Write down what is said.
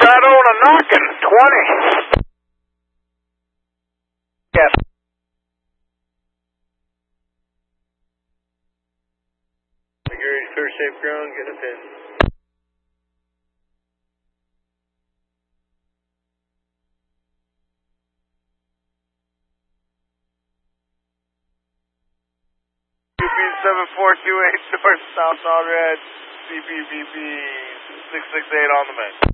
Right on a knocking, 20. Yes. Gary's clear, safe ground, get us in. CP7428 north, south, all red, CPBP 668 on the map.